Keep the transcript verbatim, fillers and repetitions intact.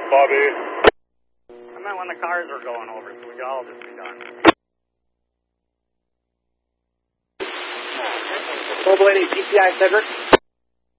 Bobby. I meant when the cars were going over, so we could all just be done. Mobile eighty, G P I Cedric.